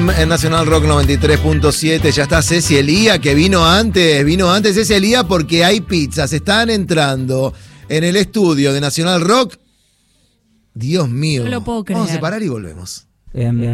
Jam en Nacional Rock 93.7. Ya está Ceci Elía, que vino antes Ceci Elía porque hay pizzas. Están entrando en el estudio de Nacional Rock. Dios mío. No lo puedo creer. Vamos a separar y volvemos. Bien.